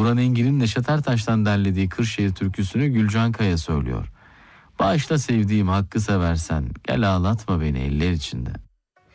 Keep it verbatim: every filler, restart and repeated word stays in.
Turan Engin'in Neşet Ertaş'tan derlediği Kırşehir türküsünü Gülcan Kaya söylüyor. Bağışla sevdiğim hakkı seversen, gel ağlatma beni eller içinde.